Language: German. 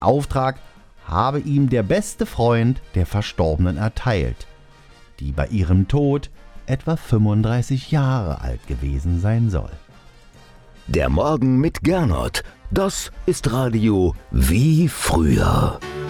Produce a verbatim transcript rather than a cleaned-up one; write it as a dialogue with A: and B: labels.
A: Auftrag habe ihm der beste Freund der Verstorbenen erteilt, die bei ihrem Tod etwa fünfunddreißig Jahre alt gewesen sein soll.
B: Der Morgen mit Gernot, das ist Radio wie früher.